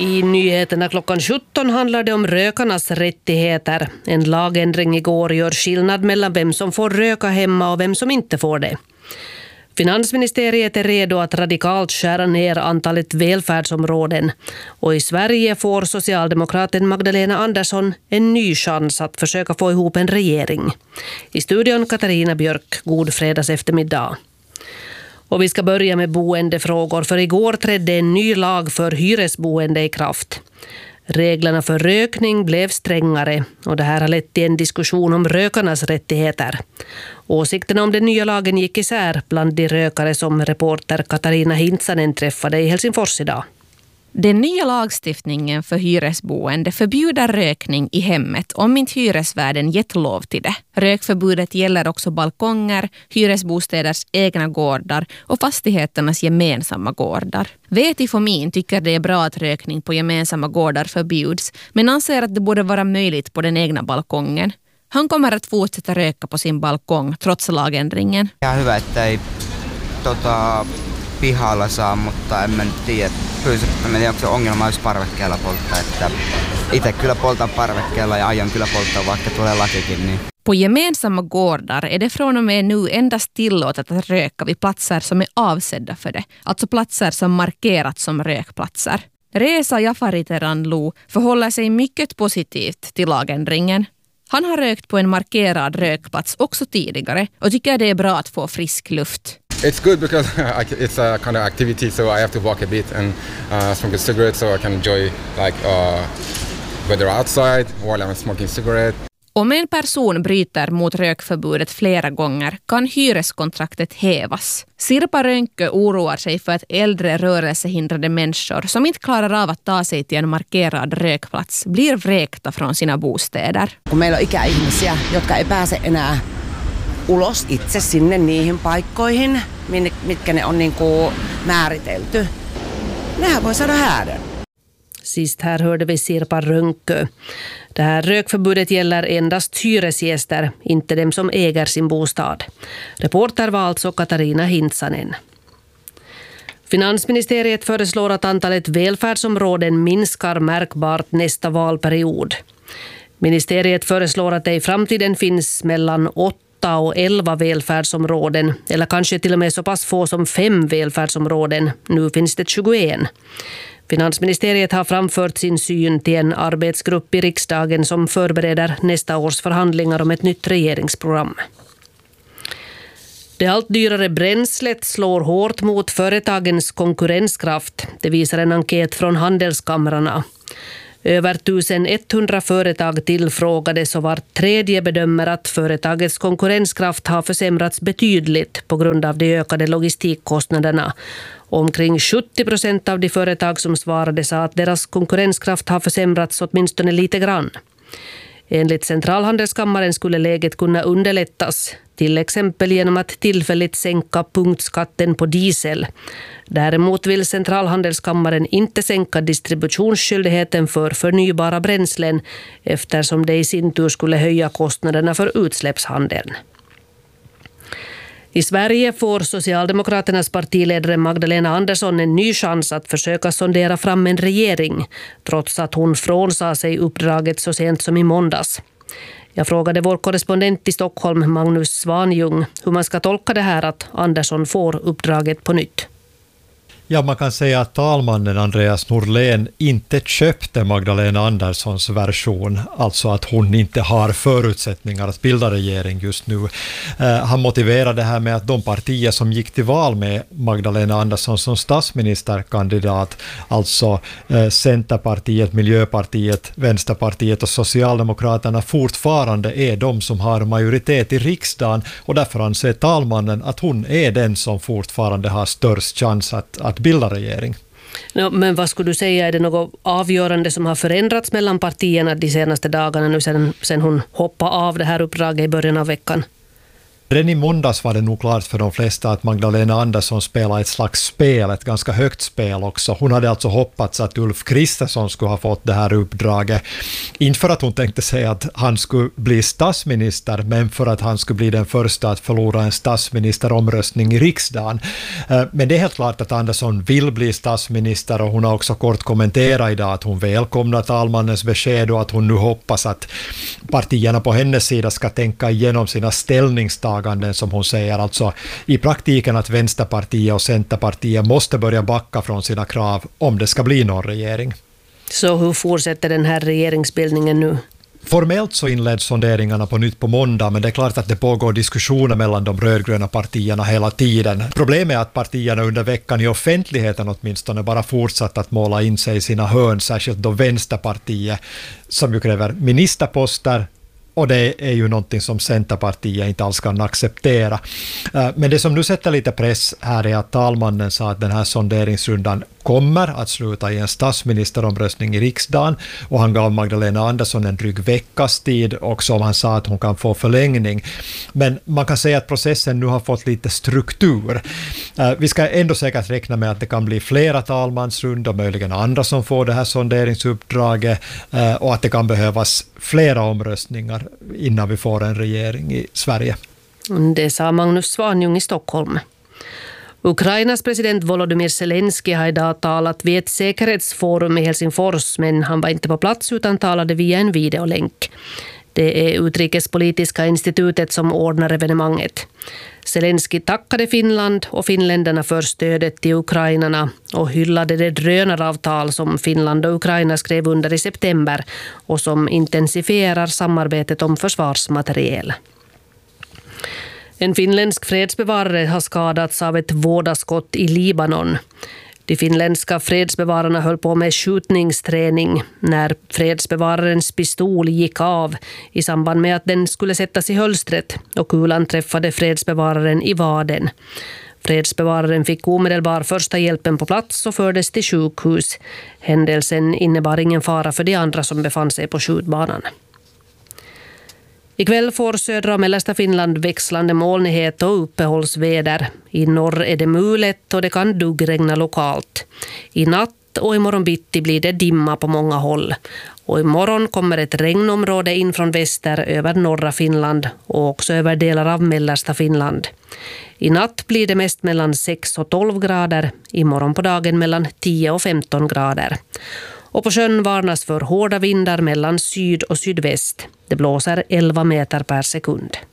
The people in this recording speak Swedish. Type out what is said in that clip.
I nyheterna klockan 17 handlar det om rökarnas rättigheter. En lagändring igår gör skillnad mellan vem som får röka hemma och vem som inte får det. Finansministeriet är redo att radikalt skära ner antalet välfärdsområden. Och i Sverige får socialdemokraten Magdalena Andersson en ny chans att försöka få ihop en regering. I studion Katarina Björk, god fredags eftermiddag. Och vi ska börja med boendefrågor, för igår trädde en ny lag för hyresboende i kraft. Reglerna för rökning blev strängare och det här har lett till en diskussion om rökarnas rättigheter. Åsikterna om den nya lagen gick isär bland de rökare som reporter Katarina Hintsanen träffade i Helsingfors idag. Den nya lagstiftningen för hyresboende förbjuder rökning i hemmet om inte hyresvärden gett lov till det. Rökförbudet gäller också balkonger, hyresbostäders egna gårdar och fastigheternas gemensamma gårdar. Veti Fomin tycker det är bra att rökning på gemensamma gårdar förbjuds, men anser att det borde vara möjligt på den egna balkongen. Han kommer att fortsätta röka på sin balkong trots lagändringen. Ja hyvä, että ei pihalla saa, mutta en mä nyt tiedä. Mä en tiedä, onko se ongelma olisi parvekkeella polttaa. Että itse kyllä poltan parvekkeella ja aion kyllä polttaa, vaikka tulee lakikin. Niin. På gemensamma gårdar är det från och med nu endast tillåtet att röka vid platser som är avsedda för det. Alltså platser som markerats som rökplatser. Reza Jafariteranlu förhåller sig mycket positivt till lagändringen. Han har rökt på en markerad rökplats också tidigare och tycker det är bra att få frisk luft. It's good because it's a kind of activity, so I have to walk a bit and smoke a cigarette so I can enjoy weather outside while I'm smoking cigarette. Om en person bryter mot rökförbudet flera gånger kan hyreskontraktet hävas. Sirpa Rönkö oroar sig för att äldre rörelsehindrade människor som inte klarar av att ta sig till en markerad rökplats blir vräkta från sina bostäder. Kun meillä on ikäihmisiä, jotka ei pääse enää ulos itse sinne niihin paikkoihin, mitkä ne on niinku määritelty. Nehän voi saada häärden. Sist här hörde vi Sirpa Rönkö. Det här rökförbudet gäller endast hyresgäster, inte dem som äger sin bostad. Reporter var alltså Katarina Hintsanen. Finansministeriet föreslår att antalet välfärdsområden minskar märkbart nästa valperiod. Ministeriet föreslår att det i framtiden finns mellan 8 och 11 välfärdsområden, eller kanske till och med så pass få som 5 välfärdsområden. Nu finns det 21. Finansministeriet har framfört sin syn till en arbetsgrupp i riksdagen som förbereder nästa års förhandlingar om ett nytt regeringsprogram. Det allt dyrare bränslet slår hårt mot företagens konkurrenskraft. Det visar en enkät från handelskamrarna. Över 1100 företag tillfrågades och var tredje bedömer att företagets konkurrenskraft har försämrats betydligt på grund av de ökade logistikkostnaderna. Omkring 70% av de företag som svarade sa att deras konkurrenskraft har försämrats åtminstone lite grann. Enligt Centralhandelskammaren skulle läget kunna underlättas, till exempel genom att tillfälligt sänka punktskatten på diesel. Däremot vill Centralhandelskammaren inte sänka distributionsskyldigheten för förnybara bränslen eftersom det i sin tur skulle höja kostnaderna för utsläppshandeln. I Sverige får Socialdemokraternas partiledare Magdalena Andersson en ny chans att försöka sondera fram en regering, trots att hon frånsade sig uppdraget så sent som i måndags. Jag frågade vår korrespondent i Stockholm, Magnus Svanjung, hur man ska tolka det här att Andersson får uppdraget på nytt. Ja, man kan säga att talmannen Andreas Norlén inte köpte Magdalena Anderssons version, alltså att hon inte har förutsättningar att bilda regering just nu. Han motiverade det här med att de partier som gick till val med Magdalena Andersson som statsministerkandidat, alltså Centerpartiet, Miljöpartiet, Vänsterpartiet och Socialdemokraterna fortfarande är de som har majoritet i riksdagen, och därför anser talmannen att hon är den som fortfarande har störst chans att bilda regering. Men vad skulle du säga, är det något avgörande som har förändrats mellan partierna de senaste dagarna nu sen hon hoppade av det här uppdraget i början av veckan? Redan i måndags var det nog klart för de flesta att Magdalena Andersson spelade ett slags spel, ett ganska högt spel också. Hon hade alltså hoppats att Ulf Kristersson skulle ha fått det här uppdraget. Inte för att hon tänkte säga att han skulle bli statsminister, men för att han skulle bli den första att förlora en statsministeromröstning i riksdagen. Men det är helt klart att Andersson vill bli statsminister, och hon har också kort kommenterat idag att hon välkomnar talmannens besked och att hon nu hoppas att partierna på hennes sida ska tänka igenom sina ställningstaganden, som hon säger, alltså i praktiken att Vänsterpartiet och Centerpartiet måste börja backa från sina krav om det ska bli någon regering. Så hur fortsätter den här regeringsbildningen nu? Formellt så inleds sonderingarna på nytt på måndag, men det är klart att det pågår diskussioner mellan de rödgröna partierna hela tiden. Problemet är att partierna under veckan i offentligheten åtminstone bara fortsatt att måla in sig i sina hörn, särskilt då Vänsterpartiet, som ju kräver ministerposter. Och det är ju någonting som Centerpartiet inte alls kan acceptera. Men det som nu sätter lite press här är att talmannen sa att den här sonderingsrundan kommer att sluta i en statsministeromröstning i riksdagen, och han gav Magdalena Andersson en dryg veckas tid, och som han sa att hon kan få förlängning. Men man kan säga att processen nu har fått lite struktur. Vi ska ändå säkert räkna med att det kan bli flera talmansrundor, möjligen andra som får det här sonderingsuppdraget, och att det kan behövas flera omröstningar innan vi får en regering i Sverige. Det sa Magnus Svanjung i Stockholm. Ukrainas president Volodymyr Zelensky har idag talat vid ett säkerhetsforum i Helsingfors, men han var inte på plats utan talade via en videolänk. Det är Utrikespolitiska institutet som ordnar evenemanget. Zelensky tackade Finland och finländarna för stödet till ukrainarna och hyllade det drönaravtal som Finland och Ukraina skrev under i september och som intensifierar samarbetet om försvarsmateriel. En finländsk fredsbevarare har skadats av ett vådaskott i Libanon. De finländska fredsbevararna höll på med skjutningsträning när fredsbevararens pistol gick av i samband med att den skulle sättas i hölstret, och kulan träffade fredsbevararen i vaden. Fredsbevararen fick omedelbar första hjälpen på plats och fördes till sjukhus. Händelsen innebar ingen fara för de andra som befann sig på skjutbanan. Ikväll får södra och mellersta Finland växlande molnighet och uppehållsväder. I norr är det mulet och det kan duggregna lokalt. I natt och imorgon bitti blir det dimma på många håll. Och imorgon kommer ett regnområde in från väster över norra Finland och också över delar av mellersta Finland. I natt blir det mest mellan 6 och 12 grader, imorgon på dagen mellan 10 och 15 grader. Och på sjön varnas för hårda vindar mellan syd och sydväst. Det blåser 11 meter per sekund.